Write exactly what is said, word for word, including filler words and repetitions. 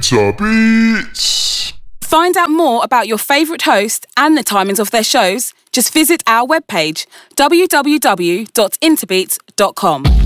Interbeats. Find out more about your favourite host and the timings of their shows. Just visit our webpage, w w w dot interbeats dot com.